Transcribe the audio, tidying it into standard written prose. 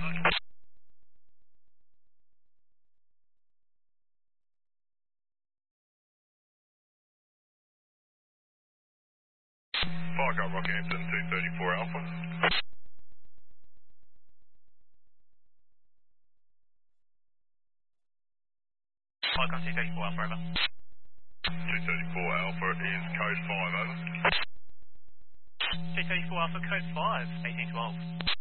Fargo Rockhampton 234 Alpha. Fargo 234 Alpha, over. 234 Alpha is code 5, over. 234 Alpha, code 5, 1812.